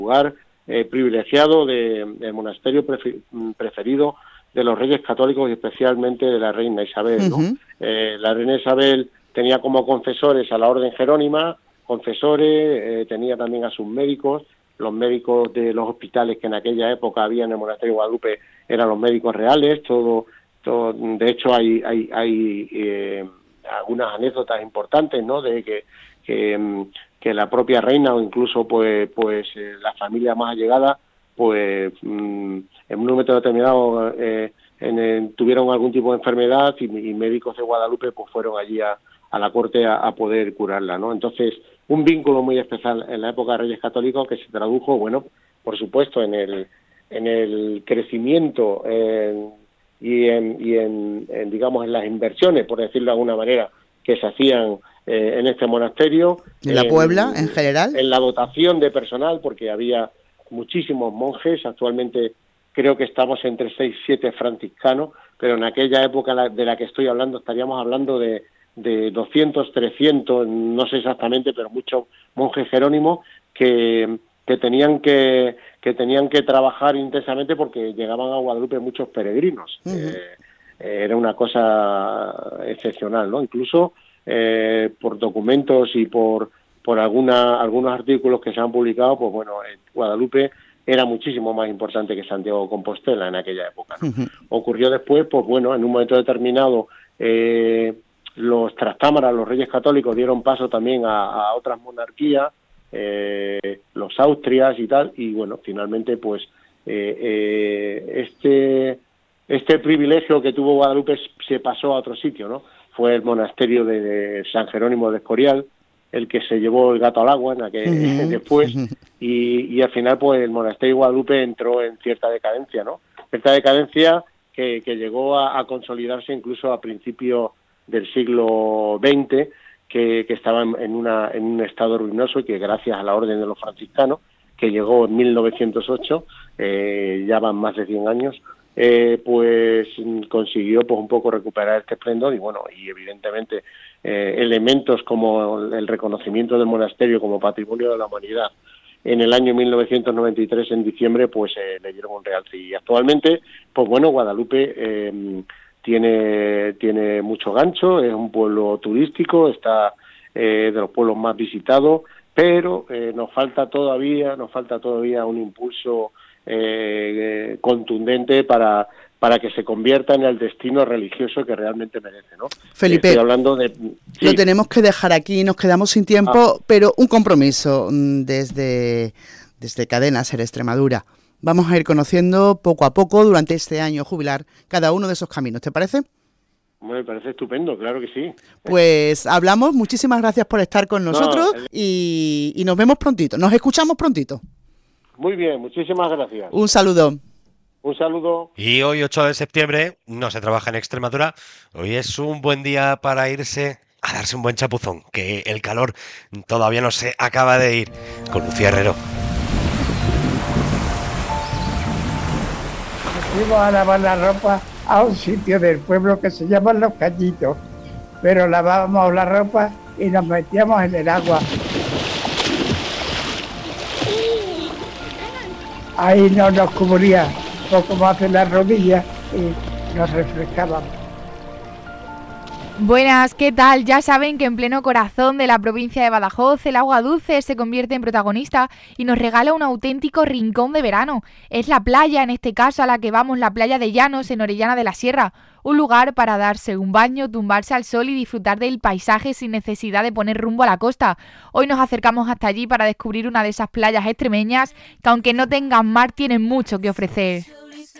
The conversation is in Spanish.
lugar privilegiado del monasterio preferido de los reyes católicos y especialmente de la reina Isabel, ¿no? La reina Isabel tenía como confesores a la orden jerónima, confesores, tenía también a sus médicos, los médicos de los hospitales que en aquella época había en el monasterio de Guadalupe eran los médicos reales, todo de hecho hay algunas anécdotas importantes, ¿no? De que la propia reina o incluso la familia más allegada en un momento determinado tuvieron algún tipo de enfermedad y médicos de Guadalupe pues fueron allí a la corte a poder curarla, ¿no? Entonces, un vínculo muy especial en la época de Reyes Católicos que se tradujo, bueno, por supuesto, en el crecimiento y en digamos en las inversiones, por decirlo de alguna manera, que se hacían en este monasterio. ¿En la Puebla, en general? En la dotación de personal, porque había muchísimos monjes. Actualmente creo que estamos entre 6 y 7 franciscanos, pero en aquella época de la que estoy hablando estaríamos hablando de 200, 300, no sé exactamente, pero muchos monjes jerónimos que tenían que trabajar intensamente porque llegaban a Guadalupe muchos peregrinos. Era una cosa excepcional, ¿no? Incluso por documentos y por algunos artículos que se han publicado, pues bueno, Guadalupe era muchísimo más importante que Santiago de Compostela en aquella época, ¿no? Ocurrió después, pues bueno, en un momento determinado los trastámaras, los reyes católicos dieron paso también a otras monarquías, los Austrias y tal, y bueno, finalmente pues este privilegio que tuvo Guadalupe se pasó a otro sitio, ¿no? Fue el monasterio de San Jerónimo de Escorial el que se llevó el gato al agua después, y al final pues el monasterio de Guadalupe entró en cierta decadencia, ¿no? Cierta decadencia que llegó a consolidarse incluso a principios del siglo XX, que estaba en un estado ruinoso y que gracias a la orden de los franciscanos, que llegó en 1908, ya van más de 100 años, pues consiguió pues un poco recuperar este esplendor y bueno, y evidentemente elementos como el reconocimiento del monasterio como patrimonio de la humanidad en el año 1993 en diciembre pues le dieron un realce. Y actualmente pues bueno, Guadalupe tiene mucho gancho, es un pueblo turístico, está de los pueblos más visitados, pero nos falta todavía un impulso contundente para que se convierta en el destino religioso que realmente merece, ¿no? Felipe, estoy hablando de... Sí. Lo tenemos que dejar aquí, nos quedamos sin tiempo, pero un compromiso desde Cadena Ser Extremadura. Vamos a ir conociendo poco a poco durante este año jubilar cada uno de esos caminos, ¿te parece? Me parece estupendo, claro que sí. Pues hablamos, muchísimas gracias por estar con nosotros y nos vemos prontito, nos escuchamos prontito. Muy bien, muchísimas gracias. Un saludo. Un saludo. Y hoy, 8 de septiembre, no se trabaja en Extremadura. Hoy es un buen día para irse a darse un buen chapuzón, que el calor todavía no se acaba de ir. Con Lucía Herrero. Fuimos a lavar la ropa a un sitio del pueblo que se llama Los Cañitos, pero lavábamos la ropa y nos metíamos en el agua. Ahí no nos cubría poco más de las rodillas y nos refrescábamos. Buenas, ¿qué tal? Ya saben que en pleno corazón de la provincia de Badajoz el agua dulce se convierte en protagonista y nos regala un auténtico rincón de verano. Es la playa, en este caso a la que vamos, la playa de Llanos en Orellana de la Sierra. Un lugar para darse un baño, tumbarse al sol y disfrutar del paisaje sin necesidad de poner rumbo a la costa. Hoy nos acercamos hasta allí para descubrir una de esas playas extremeñas que aunque no tengan mar tienen mucho que ofrecer.